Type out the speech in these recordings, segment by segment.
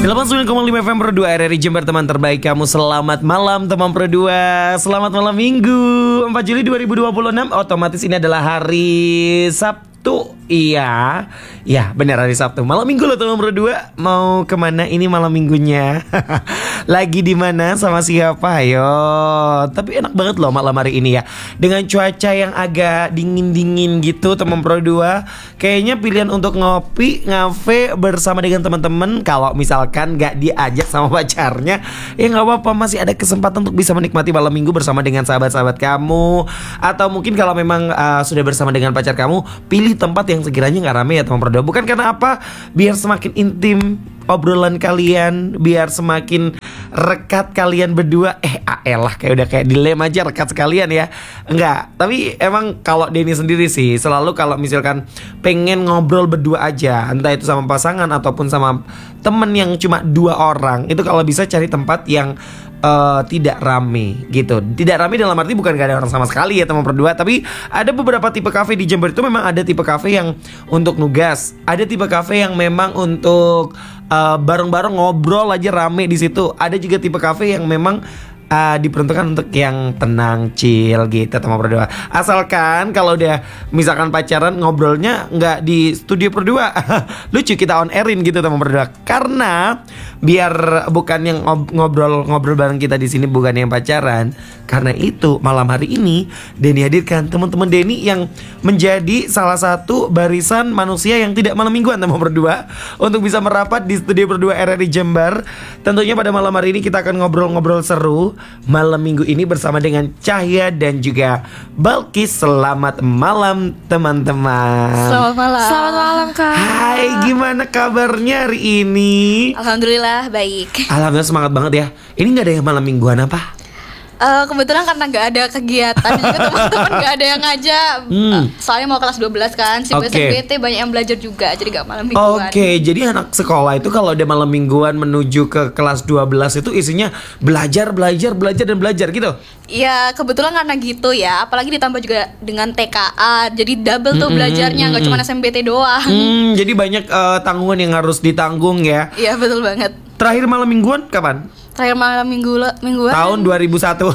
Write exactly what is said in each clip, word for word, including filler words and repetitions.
delapan puluh sembilan koma lima F M Pro dua R R I Jember, teman terbaik kamu. Selamat malam teman Pro dua. Selamat malam Minggu empat Juli dua ribu dua puluh enam. Otomatis ini adalah hari Sabtu. Iya, ya benar hari Sabtu. Malam Minggu loh teman Pro dua. Mau kemana ini malam minggunya? Lagi di mana sama siapa? Ayo. Tapi enak banget loh malam hari ini ya. Dengan cuaca yang agak dingin-dingin gitu teman Pro dua. Kayaknya pilihan untuk ngopi, ngafe bersama dengan teman-teman. Kalau misalkan gak diajak sama pacarnya, ya gak apa-apa, masih ada kesempatan untuk bisa menikmati malam minggu bersama dengan sahabat-sahabat kamu. Atau mungkin kalau memang uh, sudah bersama dengan pacar kamu, pilih tempat yang sekiranya gak rame ya teman Pro dua. Bukan karena apa? Biar semakin intim obrolan kalian, biar semakin rekat kalian berdua. Eh aelah, kayak udah kayak dilem aja rekat sekalian ya. Enggak, tapi emang kalau Denny sendiri sih selalu kalau misalkan pengen ngobrol berdua aja, entah itu sama pasangan ataupun sama temen yang cuma dua orang, itu kalau bisa cari tempat yang Uh, tidak rame gitu. Tidak rame dalam arti bukan gak ada orang sama sekali ya teman berdua, tapi ada beberapa tipe kafe di Jember itu memang ada tipe kafe yang untuk nugas, ada tipe kafe yang memang untuk uh, bareng-bareng ngobrol aja rame di situ. Ada juga tipe kafe yang memang Uh, diperuntukkan untuk yang tenang, chill gitu teman berdua. Asalkan kalau udah misalkan pacaran ngobrolnya nggak di studio berdua. Lucu kita on airin gitu teman berdua. Karena biar bukan yang ngobrol-ngobrol bareng kita di sini bukan yang pacaran. Karena itu malam hari ini Denny hadirkan teman-teman Denny yang menjadi salah satu barisan manusia yang tidak malam mingguan teman berdua, untuk bisa merapat di studio berdua R R I Jember. Tentunya pada malam hari ini kita akan ngobrol-ngobrol seru malam minggu ini bersama dengan Cahya dan juga Balkis. Selamat malam teman-teman. Selamat malam. Selamat malam Kak. Hai, gimana kabarnya hari ini? Alhamdulillah baik. Alhamdulillah, semangat banget ya. Ini gak ada yang malam mingguan apa? Uh, kebetulan karena gak ada kegiatan juga teman-teman gak ada yang ngajak. hmm. uh, Soalnya mau kelas dua belas kan, si okay. S M B T banyak yang belajar juga, jadi gak malam mingguan. Oke, okay, jadi anak sekolah itu kalau udah malam mingguan menuju ke kelas dua belas itu isinya belajar, belajar, belajar, dan belajar gitu? Iya, kebetulan karena gitu ya. Apalagi ditambah juga dengan T K A, jadi double tuh mm-hmm, belajarnya, gak cuma S M B T doang. hmm, Jadi banyak uh, tanggungan yang harus ditanggung ya. Iya, betul banget. Terakhir malam mingguan kapan? Terakhir malam minggu mingguan tahun dua ribu satu.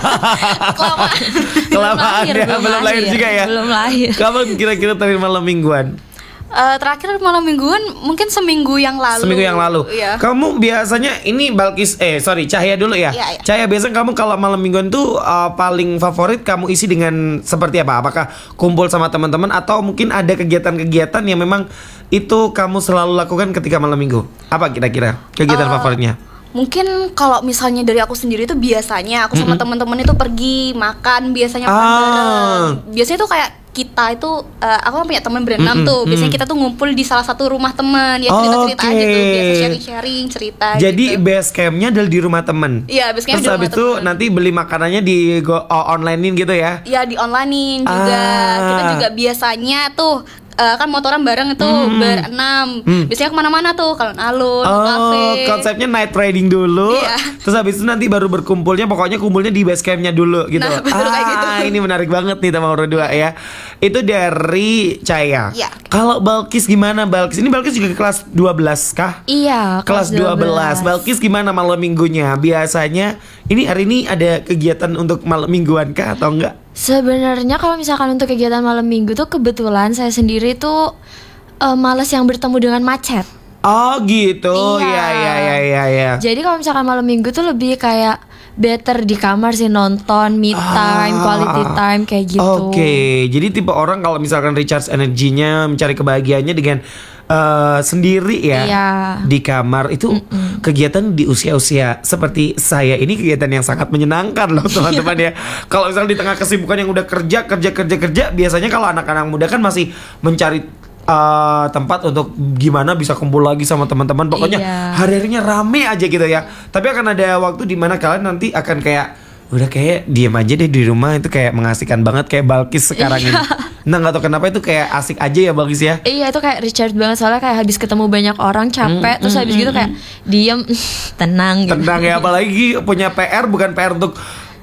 Kelamaan. Kelamaan ya, belum, belum lahir, lahir juga ya. Belum lahir. Kapan kira-kira terakhir malam mingguan? Uh, terakhir malam mingguan mungkin seminggu yang lalu. Seminggu yang lalu. Iya. Kamu biasanya ini Balkis eh sorry Cahya dulu ya. Iya, iya. Cahya, biasanya kamu kalau malam mingguan tuh uh, paling favorit kamu isi dengan seperti apa? Apakah kumpul sama teman-teman atau mungkin ada kegiatan-kegiatan yang memang itu kamu selalu lakukan ketika malam minggu? Apa kira-kira kegiatan uh, favoritnya? Mungkin kalau misalnya dari aku sendiri tuh biasanya aku sama mm-hmm. teman-teman itu pergi makan, biasanya makan ah. bareng. Biasanya tuh kayak kita itu uh, aku kan punya teman berenam mm-hmm. tuh. Biasanya kita tuh ngumpul di salah satu rumah teman, ya cerita-cerita okay. aja tuh, biasa sharing-sharing cerita. Jadi gitu. base campnya adalah di rumah teman. Iya, base camp di rumah teman. Terus habis itu nanti beli makanannya di go, oh, onlinein gitu ya? Iya, di onlinein juga. Ah. Kita juga biasanya tuh Uh, kan motoran bareng itu hmm. berenam. hmm. Biasanya kemana-mana tuh, kalau alun, oh, kafe. Konsepnya night riding dulu. Iya. Terus habis itu nanti baru berkumpulnya, pokoknya kumpulnya di base campnya dulu gitu. Nah, betul ah, kayak gitu. Ini menarik banget nih teman berdua ya. Itu dari Cahya. Ya. Kalau Balkis gimana Balkis? Ini Balkis juga kelas dua belas kah? Iya, kelas dua belas. Balkis gimana malam minggunya? Biasanya ini hari ini ada kegiatan untuk malam mingguan kah atau enggak? Sebenarnya kalau misalkan untuk kegiatan malam minggu tuh kebetulan saya sendiri tuh uh, malas yang bertemu dengan macet. Oh gitu, iya iya iya iya. Ya. Jadi kalau misalkan malam minggu tuh lebih kayak better di kamar sih, nonton, me time, ah, quality time kayak gitu. Oke, okay. Jadi tipe orang kalau misalkan recharge energinya, mencari kebahagiaannya dengan uh, sendiri ya, iya. Di kamar itu. Mm-mm. Kegiatan di usia-usia seperti saya ini kegiatan yang sangat menyenangkan loh teman-teman ya. Kalau misalnya di tengah kesibukan yang udah kerja kerja kerja kerja, biasanya kalau anak-anak muda kan masih mencari uh, tempat untuk gimana bisa kumpul lagi sama teman-teman. Pokoknya iya. hari-harinya rame aja gitu ya. Tapi akan ada waktu di mana kalian nanti akan kayak udah kayak diem aja deh di rumah, itu kayak mengasihkan banget kayak Balkis sekarang ini. Nah nggak tahu kenapa itu kayak asik aja ya Balkis ya. Iya, itu kayak recharge banget, soalnya kayak habis ketemu banyak orang capek, mm, terus mm, habis mm, gitu kayak diem tenang gitu. Tenang ya, apalagi punya P R, bukan P R untuk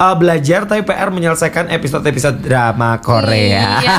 uh, belajar tapi P R menyelesaikan episode-episode drama Korea. Iya.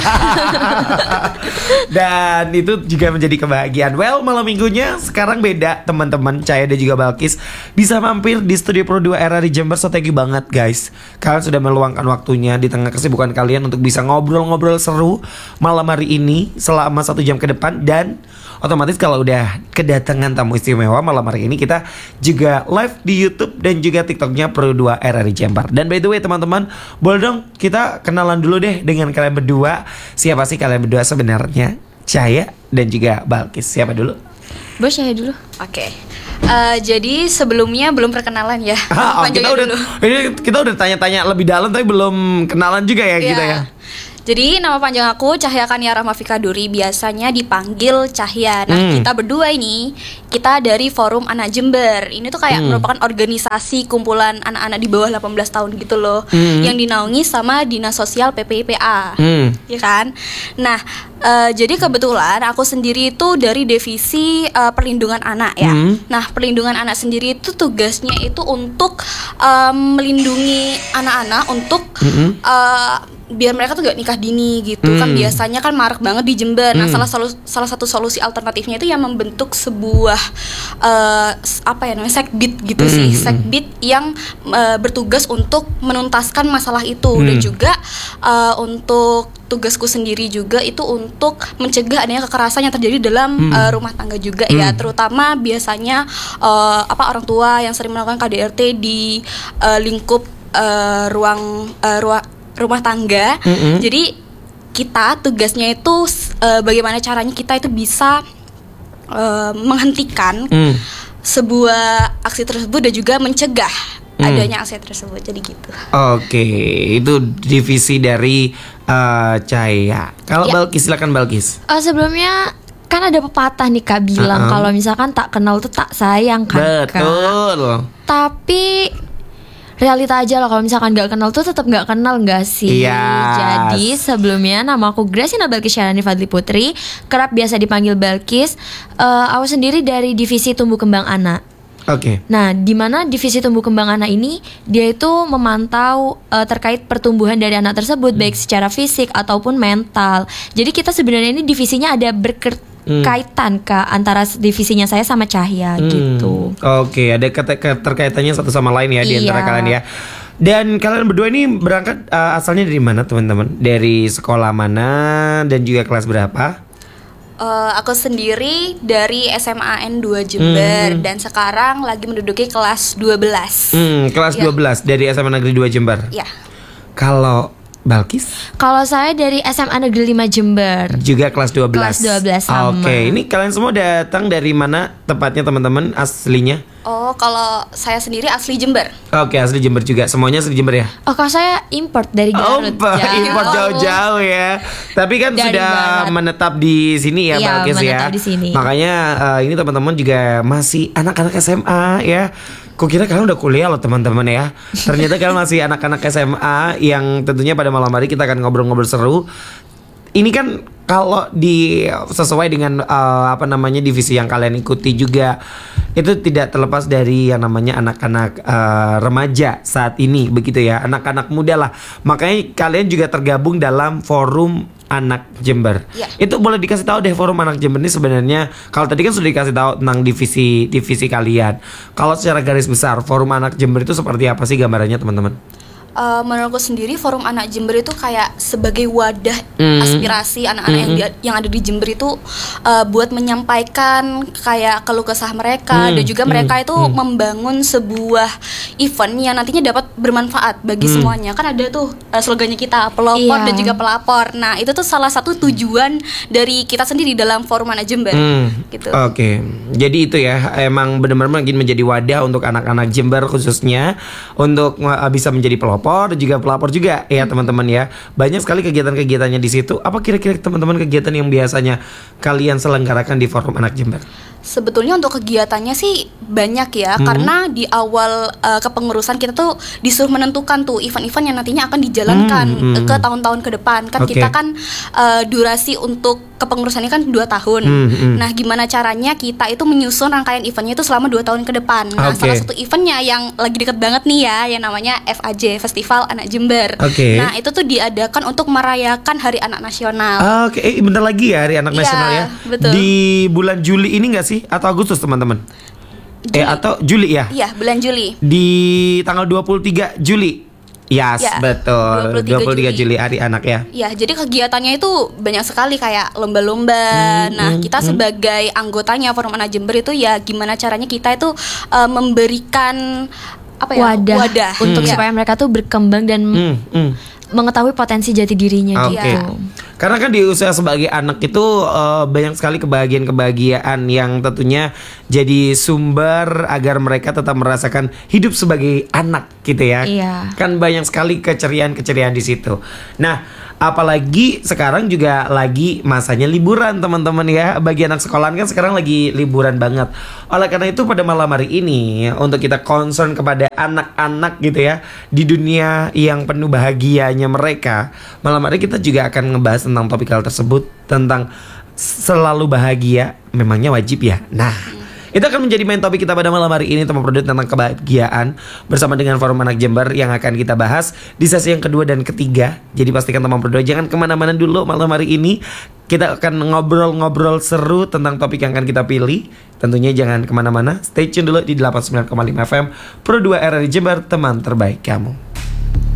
Dan itu juga menjadi kebahagiaan. Well, malam minggunya sekarang beda teman-teman. Cahaya dan juga Balkis bisa mampir di studio Pro dua R R I Jember. So thank you banget guys. Kalian sudah meluangkan waktunya di tengah kesibukan kalian untuk bisa ngobrol-ngobrol seru malam hari ini selama satu jam ke depan. Dan otomatis kalau udah kedatangan tamu istimewa malam hari ini, kita juga live di YouTube dan juga TikToknya Pro dua R R I Jember. Dan by the way teman-teman, boleh dong kita kenalan dulu deh dengan kalian berdua. Siapa sih kalian berdua sebenarnya? Cahaya dan juga Balkis. Siapa dulu? Bos Cahaya dulu. Oke. Eh, jadi sebelumnya belum perkenalan ya. Ah, oh, kita Panjangnya udah dulu. ini kita udah tanya-tanya lebih dalam tapi belum kenalan juga ya Iya. kita ya. Jadi nama panjang aku Cahya Kania Rahmafika Duri, biasanya dipanggil Cahya. Nah, Hmm. kita berdua ini kita dari Forum Anak Jember. Ini tuh kayak Hmm. merupakan organisasi kumpulan anak-anak di bawah delapan belas tahun gitu loh, Hmm. yang dinaungi sama Dinas Sosial P P I P A. Hmm. Ya kan? Nah, eh, jadi kebetulan aku sendiri itu dari divisi eh, perlindungan anak ya. Hmm. Nah, perlindungan anak sendiri itu tugasnya itu untuk em, melindungi anak-anak untuk Mm-mm. eh, biar mereka tuh gak nikah dini gitu. Kan Hmm. biasanya kan marak banget di Jember. Nah, Hmm. salah solu- salah satu solusi alternatifnya itu yang membentuk sebuah eh, s- apa ya namanya sekbid gitu Hmm. sih. Sekbid yang eh, bertugas untuk menuntaskan masalah itu. Dan Hmm. juga eh, untuk tugasku sendiri juga itu untuk mencegah adanya kekerasan yang terjadi dalam Hmm. eh, rumah tangga juga ya, Hmm. terutama biasanya eh, apa orang tua yang sering melakukan K D R T di eh, lingkup eh, ruang eh, ruang rumah tangga. Mm-mm. Jadi kita tugasnya itu eh, bagaimana caranya kita itu bisa eh, menghentikan Hmm. sebuah aksi tersebut dan juga mencegah Hmm. adanya aksi tersebut. Jadi gitu. Oke, itu divisi dari uh, Cahaya. Kalau Ya. Balkis, silakan Balkis. Eh, sebelumnya kan ada pepatah nih Kak bilang Uh-uh. kalau misalkan tak kenal tuh tak sayang kan Kak. Betul. Tapi realita aja lah, kalau misalkan nggak kenal tuh tetap nggak kenal nggak sih. Yes. Jadi sebelumnya nama aku Gracina Balkis Syarani Fadli Putri, kerap biasa dipanggil Balkis. Eh, aku sendiri dari divisi tumbuh kembang anak. Oke. Nah, di mana divisi tumbuh kembang anak ini dia itu memantau eh, terkait pertumbuhan dari anak tersebut baik secara fisik ataupun mental. Jadi kita sebenarnya ini divisinya ada berkaitan Kak antara divisinya saya sama Cahya Hmm. gitu. Oke, ada kete- keterkaitannya satu sama lain ya di antara Iya. kalian ya. Dan kalian berdua ini berangkat uh, asalnya dari mana teman-teman? Dari sekolah mana dan juga kelas berapa? Eh, aku sendiri dari S M A N dua Jember Hmm. dan sekarang lagi menduduki kelas dua belas. Hmm, kelas Ya. dua belas dari S M A Negeri dua Jember. Ya. Kalau Balkis Kalau saya dari S M A Negeri lima Jember. juga kelas dua belas. Kelas dua belas sama. Oke, ini kalian semua datang dari mana tepatnya teman-teman aslinya? Oh, kalau saya sendiri asli Jember. Oke, asli Jember juga. Semuanya asli Jember ya? Oh, kalau saya import dari Oh, Garut. Pak, Jauh. impor jauh-jauh ya. Tapi kan Dari sudah barat. menetap di sini ya, Iya, Balkis ya. menetap di sini. Makanya eh, ini teman-teman juga masih anak-anak S M A ya. Kok kira kalian udah kuliah loh teman-teman ya. Ternyata kalian masih anak-anak S M A yang tentunya pada malam hari kita akan ngobrol-ngobrol seru. Ini kan kalau di sesuai dengan eh, apa namanya divisi yang kalian ikuti juga, itu tidak terlepas dari yang namanya anak-anak eh, remaja saat ini begitu ya, anak-anak muda lah. Makanya kalian juga tergabung dalam Forum Anak Jember. Ya. Itu boleh dikasih tahu deh Forum Anak Jember ini sebenarnya, kalau tadi kan sudah dikasih tahu tentang divisi divisi kalian. Kalau secara garis besar Forum Anak Jember itu seperti apa sih gambarannya teman-teman? Eh, menurutku sendiri Forum Anak Jember itu kayak sebagai wadah Hmm. aspirasi anak-anak yang, di- yang ada di Jember itu eh, buat menyampaikan kayak keluh kesah mereka Hmm. dan juga mereka itu membangun sebuah event yang nantinya dapat bermanfaat bagi Hmm. semuanya. Kan ada tuh eh, slogannya kita pelopor Iya. dan juga pelapor. Nah, itu tuh salah satu tujuan dari kita sendiri dalam Forum Anak Jember. Hmm, Gitu. Oke, jadi itu ya, emang benar-benar ingin menjadi wadah untuk anak-anak Jember khususnya untuk uh, bisa menjadi pelopor, juga pelapor juga ya teman-teman ya. Banyak sekali kegiatan-kegiatannya di situ. Apa kira-kira teman-teman kegiatan yang biasanya kalian selenggarakan di Forum Anak Jember? Sebetulnya untuk kegiatannya sih banyak ya, Hmm. karena di awal uh, kepengurusan kita tuh disuruh menentukan tuh event-event yang nantinya akan dijalankan Hmm, hmm. ke tahun-tahun ke depan. Kan Oke. kita kan uh, durasi untuk kepengurusannya kan dua tahun. Hmm, hmm. Nah, gimana caranya kita itu menyusun rangkaian eventnya itu selama dua tahun ke depan. Nah, Oke. salah satu eventnya yang lagi deket banget nih ya, yang namanya F A J, Festival Anak Jember. Oke. Nah, itu tuh diadakan untuk merayakan Hari Anak Nasional. Ah, Oke, eh, bentar lagi ya Hari Anak Iya, Nasional ya. betul. Di bulan Juli ini nggak sih atau Agustus teman-teman? Eh Juli. atau Juli ya? Iya, bulan Juli. Di tanggal dua puluh tiga Juli. Yes, Ya, betul. dua puluh tiga dua puluh tiga Juli. Juli Hari Anak ya. Ya, jadi kegiatannya itu banyak sekali kayak lomba-lomba. Hmm, nah, hmm, kita hmm. sebagai anggotanya Forum Anak Jember itu ya gimana caranya kita itu uh, memberikan apa ya wadah, untuk Ya. supaya mereka tuh berkembang dan Hmm, hmm. mengetahui potensi jati dirinya Oke. gitu. Karena kan di usia sebagai anak itu eh, banyak sekali kebahagiaan-kebahagiaan yang tentunya jadi sumber agar mereka tetap merasakan hidup sebagai anak gitu ya. Iya. Kan banyak sekali keceriaan-keceriaan di situ. Nah, apalagi sekarang juga lagi masanya liburan teman-teman ya. Bagi anak sekolahan kan sekarang lagi liburan banget. Oleh karena itu pada malam hari ini untuk kita concern kepada anak-anak gitu ya di dunia yang penuh bahagianya mereka, malam hari kita juga akan ngebahas tentang topik hal tersebut, tentang selalu bahagia memangnya wajib ya. Nah, itu akan menjadi main topik kita pada malam hari ini, teman produk, tentang kebahagiaan bersama dengan Forum Anak Jember yang akan kita bahas di sesi yang kedua dan ketiga. Jadi pastikan teman produk jangan kemana-mana dulu malam hari ini. Kita akan ngobrol-ngobrol seru tentang topik yang akan kita pilih. Tentunya jangan kemana-mana, stay tune dulu di delapan puluh sembilan koma lima F M Pro dua R R I Jember, teman terbaik kamu.